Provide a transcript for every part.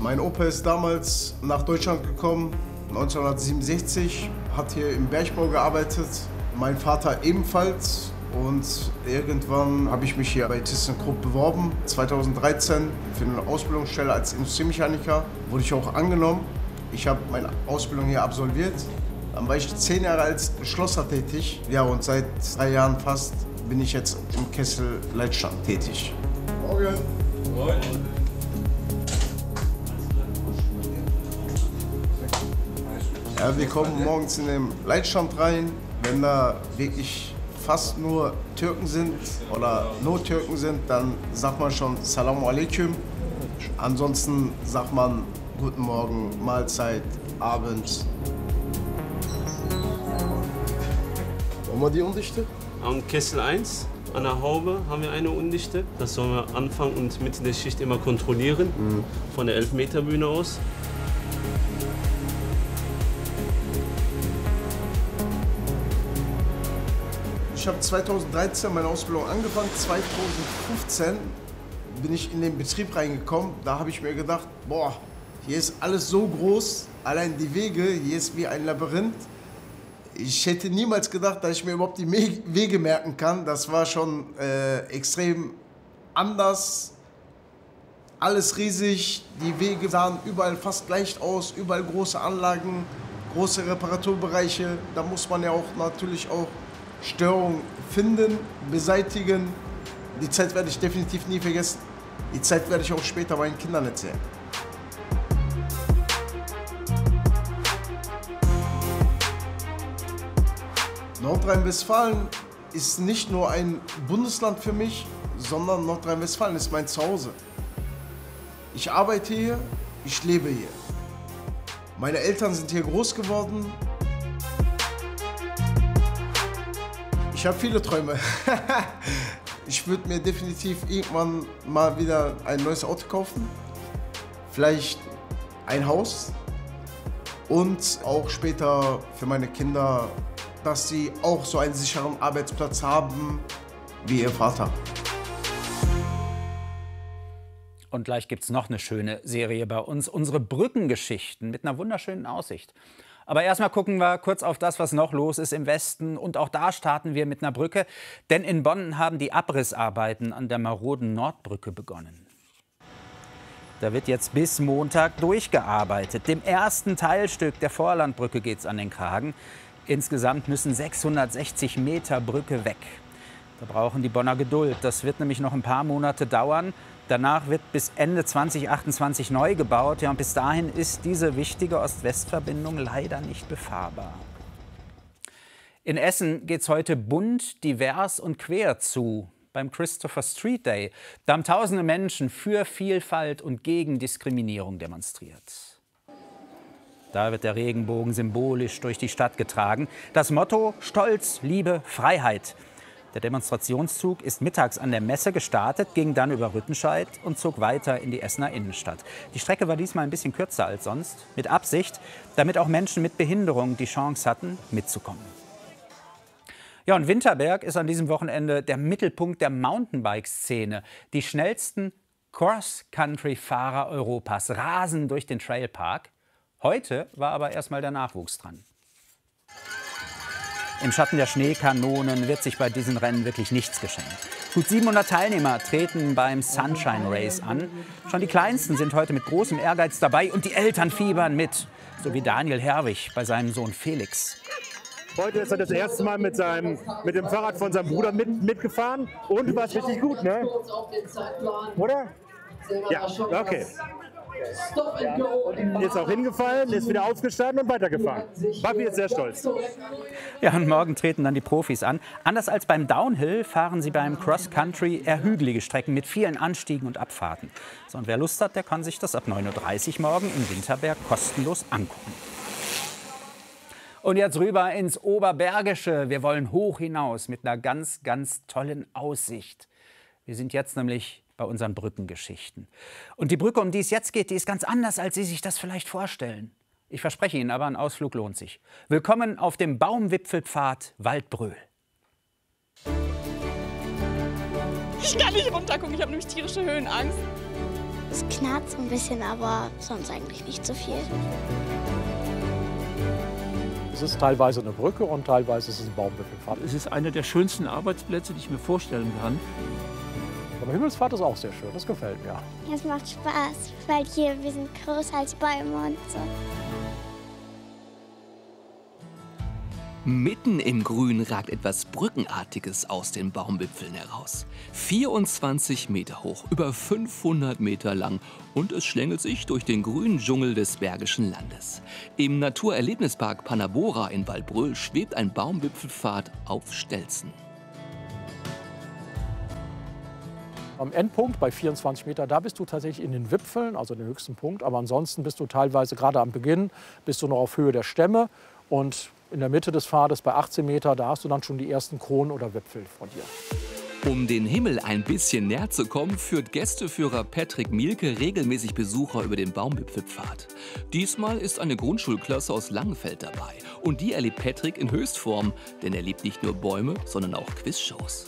Mein Opa ist damals nach Deutschland gekommen, 1967, hat hier im Bergbau gearbeitet. Mein Vater ebenfalls. Und irgendwann habe ich mich hier bei ThyssenKrupp beworben, 2013, für eine Ausbildungsstelle als Industriemechaniker. Wurde ich auch angenommen. Ich habe meine Ausbildung hier absolviert. Dann war ich 10 Jahre als Schlosser tätig. Ja, und seit 3 Jahren fast bin ich jetzt im Kessel Leitstand tätig. Morgen. Moin. Ja, wir kommen morgens in den Leitstand rein, wenn da wirklich fast nur Türken sind oder nur Türken sind, dann sagt man schon Salamu Alaikum. Ansonsten sagt man Guten Morgen, Mahlzeit, Abend. Wollen wir die Undichte? Am Kessel 1, an der Haube, haben wir eine Undichte. Das sollen wir Anfang und Mitte der Schicht immer kontrollieren, von der 11-Meter-Bühne aus. Ich habe 2013 meine Ausbildung angefangen, 2015 bin ich in den Betrieb reingekommen. Da habe ich mir gedacht, boah, hier ist alles so groß, allein die Wege, hier ist wie ein Labyrinth. Ich hätte niemals gedacht, dass ich mir überhaupt die Wege merken kann. Das war schon extrem anders, alles riesig, die Wege sahen überall fast gleich aus, überall große Anlagen, große Reparaturbereiche. Da muss man ja auch natürlich auch Störungen finden, beseitigen. Die Zeit werde ich definitiv nie vergessen. Die Zeit werde ich auch später meinen Kindern erzählen. Nordrhein-Westfalen ist nicht nur ein Bundesland für mich, sondern Nordrhein-Westfalen ist mein Zuhause. Ich arbeite hier, ich lebe hier. Meine Eltern sind hier groß geworden. Ich habe viele Träume. Ich würde mir definitiv irgendwann mal wieder ein neues Auto kaufen. Vielleicht ein Haus. Und auch später für meine Kinder, dass sie auch so einen sicheren Arbeitsplatz haben wie ihr Vater. Und gleich gibt es noch eine schöne Serie bei uns. Unsere Brückengeschichten mit einer wunderschönen Aussicht. Aber erstmal gucken wir kurz auf das, was noch los ist im Westen. Und auch da starten wir mit einer Brücke. Denn in Bonn haben die Abrissarbeiten an der maroden Nordbrücke begonnen. Da wird jetzt bis Montag durchgearbeitet. Dem ersten Teilstück der Vorlandbrücke geht es an den Kragen. Insgesamt müssen 660 Meter Brücke weg. Da brauchen die Bonner Geduld. Das wird nämlich noch ein paar Monate dauern. Danach wird bis Ende 2028 neu gebaut. Ja, und bis dahin ist diese wichtige Ost-West-Verbindung leider nicht befahrbar. In Essen geht es heute bunt, divers und quer zu. Beim Christopher Street Day. Da haben tausende Menschen für Vielfalt und gegen Diskriminierung demonstriert. Da wird der Regenbogen symbolisch durch die Stadt getragen. Das Motto: Stolz, Liebe, Freiheit. Der Demonstrationszug ist mittags an der Messe gestartet, ging dann über Rüttenscheid und zog weiter in die Essener Innenstadt. Die Strecke war diesmal ein bisschen kürzer als sonst, mit Absicht, damit auch Menschen mit Behinderung die Chance hatten, mitzukommen. Ja, und Winterberg ist an diesem Wochenende der Mittelpunkt der Mountainbike-Szene. Die schnellsten Cross-Country-Fahrer Europas rasen durch den Trailpark. Heute war aber erstmal der Nachwuchs dran. Im Schatten der Schneekanonen wird sich bei diesen Rennen wirklich nichts geschenkt. Gut 700 Teilnehmer treten beim Sunshine Race an. Schon die Kleinsten sind heute mit großem Ehrgeiz dabei und die Eltern fiebern mit. So wie Daniel Herwig bei seinem Sohn Felix. Heute ist er das erste Mal mit dem Fahrrad von seinem Bruder mitgefahren. Und du warst richtig gut, ne? Oder? Ja, okay. Ist auch hingefallen, ist wieder aufgestanden und weitergefahren. Papi ist sehr stolz. Ja, und morgen treten dann die Profis an. Anders als beim Downhill fahren sie beim Cross-Country eher hügelige Strecken mit vielen Anstiegen und Abfahrten. So, und wer Lust hat, der kann sich das ab 9:30 Uhr morgen in Winterberg kostenlos angucken. Und jetzt rüber ins Oberbergische. Wir wollen hoch hinaus mit einer ganz, ganz tollen Aussicht. Wir sind jetzt nämlich bei unseren Brückengeschichten. Und die Brücke, um die es jetzt geht, die ist ganz anders, als Sie sich das vielleicht vorstellen. Ich verspreche Ihnen aber, ein Ausflug lohnt sich. Willkommen auf dem Baumwipfelpfad Waldbröl. Ich kann nicht runtergucken, ich habe nämlich tierische Höhenangst. Es knarzt ein bisschen, aber sonst eigentlich nicht so viel. Es ist teilweise eine Brücke und teilweise ist es ein Baumwipfelpfad. Es ist einer der schönsten Arbeitsplätze, die ich mir vorstellen kann. Aber Himmelspfad ist auch sehr schön, das gefällt mir. Es macht Spaß, weil hier wir sind größer als Bäume und so. Mitten im Grün ragt etwas Brückenartiges aus den Baumwipfeln heraus. 24 Meter hoch, über 500 Meter lang und es schlängelt sich durch den grünen Dschungel des Bergischen Landes. Im Naturerlebnispark Panabora in Waldbröl schwebt ein Baumwipfelpfad auf Stelzen. Am Endpunkt bei 24 Meter, da bist du tatsächlich in den Wipfeln, also den höchsten Punkt. Aber ansonsten bist du teilweise, gerade am Beginn, bist du noch auf Höhe der Stämme. Und in der Mitte des Pfades bei 18 Meter, da hast du dann schon die ersten Kronen oder Wipfel von dir. Um den Himmel ein bisschen näher zu kommen, führt Gästeführer Patrick Mielke regelmäßig Besucher über den Baumwipfelpfad. Diesmal ist eine Grundschulklasse aus Langenfeld dabei. Und die erlebt Patrick in Höchstform, denn er liebt nicht nur Bäume, sondern auch Quizshows.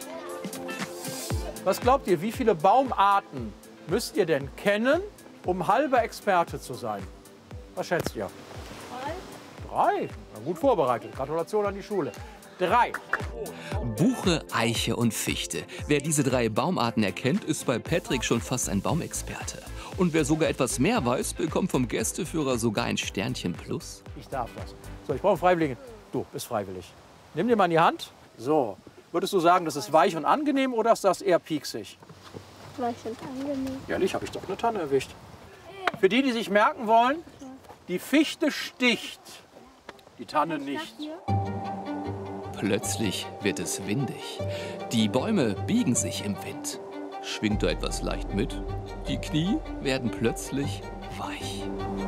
Was glaubt ihr, wie viele Baumarten müsst ihr denn kennen, um halber Experte zu sein? Was schätzt ihr? 3? Na, gut vorbereitet. Gratulation an die Schule. 3. Buche, Eiche und Fichte. Wer diese 3 Baumarten erkennt, ist bei Patrick schon fast ein Baumexperte. Und wer sogar etwas mehr weiß, bekommt vom Gästeführer sogar ein Sternchen plus. Ich darf das. So, ich brauche einen Freiwilligen. Du bist freiwillig. Nimm dir mal in die Hand. So. Würdest du sagen, das ist weich und angenehm oder ist das eher pieksig? Weich und angenehm. Ehrlich, habe ich doch eine Tanne erwischt. Für die, die sich merken wollen, die Fichte sticht, die Tanne nicht. Plötzlich wird es windig. Die Bäume biegen sich im Wind. Schwingt da etwas leicht mit? Die Knie werden plötzlich weich.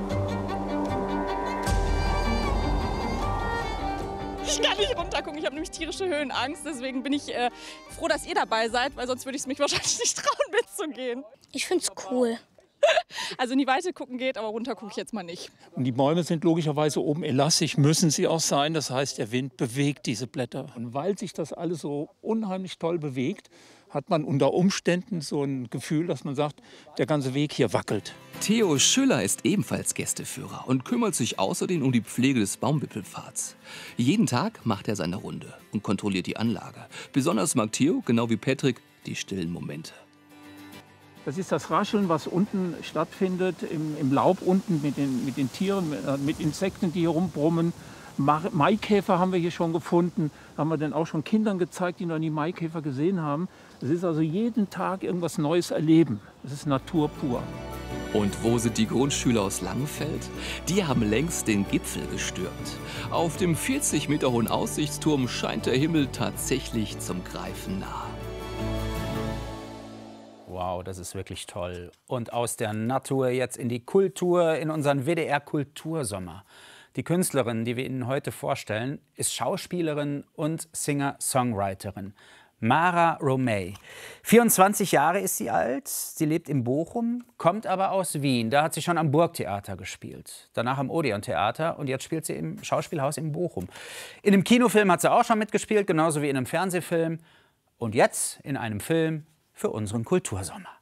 Ich kann nicht runtergucken, ich habe nämlich tierische Höhenangst. Deswegen bin ich froh, dass ihr dabei seid, weil sonst würde ich es mich wahrscheinlich nicht trauen, mitzugehen. Ich find's cool. Also in die Weite gucken geht, aber runter gucke ich jetzt mal nicht. Und die Bäume sind logischerweise oben elastisch, müssen sie auch sein. Das heißt, der Wind bewegt diese Blätter. Und weil sich das alles so unheimlich toll bewegt, hat man unter Umständen so ein Gefühl, dass man sagt, der ganze Weg hier wackelt. Theo Schüller ist ebenfalls Gästeführer und kümmert sich außerdem um die Pflege des Baumwipfelpfads. Jeden Tag macht er seine Runde und kontrolliert die Anlage. Besonders mag Theo, genau wie Patrick, die stillen Momente. Das ist das Rascheln, was unten stattfindet, im Laub unten mit den Tieren, mit Insekten, die hier rumbrummen. Maikäfer haben wir hier schon gefunden, haben wir dann auch schon Kindern gezeigt, die noch nie Maikäfer gesehen haben. Es ist also jeden Tag irgendwas Neues erleben. Es ist Natur pur. Und wo sind die Grundschüler aus Langenfeld? Die haben längst den Gipfel gestürmt. Auf dem 40 Meter hohen Aussichtsturm scheint der Himmel tatsächlich zum Greifen nah. Wow, das ist wirklich toll. Und aus der Natur jetzt in die Kultur, in unseren WDR-Kultursommer. Die Künstlerin, die wir Ihnen heute vorstellen, ist Schauspielerin und Singer-Songwriterin. Mara Romay. 24 Jahre ist sie alt, sie lebt in Bochum, kommt aber aus Wien. Da hat sie schon am Burgtheater gespielt, danach am Odeon-Theater und jetzt spielt sie im Schauspielhaus in Bochum. In einem Kinofilm hat sie auch schon mitgespielt, genauso wie in einem Fernsehfilm. Und jetzt in einem Film für unseren Kultursommer.